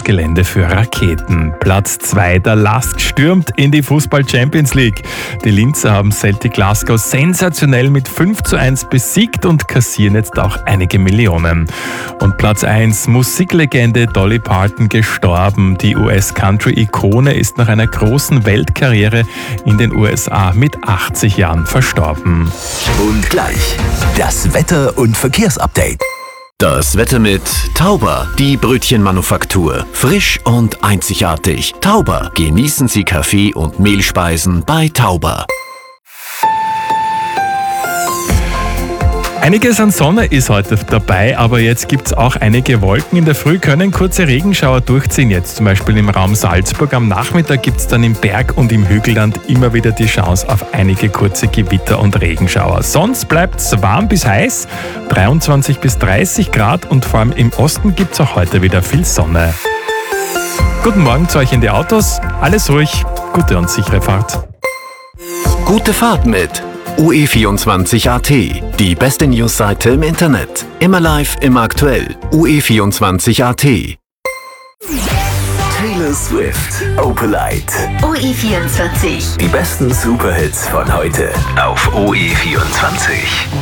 Gelände für Raketen. Platz 2, der LASK stürmt in die Fußball-Champions League. Die Linzer haben Celtic Glasgow sensationell mit 5:1 besiegt und kassieren jetzt auch einige Millionen. Und Platz 1, Musiklegende Dolly Parton gestorben. Die US-Country-Ikone ist nach einer großen Weltkarriere in den USA mit 80 Jahren verstorben. Und gleich das Wetter- und Verkehrsupdate. Das Wetter mit Tauber, die Brötchenmanufaktur. Frisch und einzigartig. Tauber, genießen Sie Kaffee und Mehlspeisen bei Tauber. Einiges an Sonne ist heute dabei, aber jetzt gibt es auch einige Wolken. In der Früh können kurze Regenschauer durchziehen. Jetzt zum Beispiel im Raum Salzburg. Am Nachmittag gibt es dann im Berg- und im Hügelland immer wieder die Chance auf einige kurze Gewitter und Regenschauer. Sonst bleibt es warm bis heiß, 23 bis 30 Grad und vor allem im Osten gibt es auch heute wieder viel Sonne. Guten Morgen zu euch in die Autos. Alles ruhig, gute und sichere Fahrt. Gute Fahrt mit UE24.at, die beste Newsseite im Internet. Immer live, immer aktuell. UE24.at. Taylor Swift, Opalite. UE24. Die besten Superhits von heute auf OE24.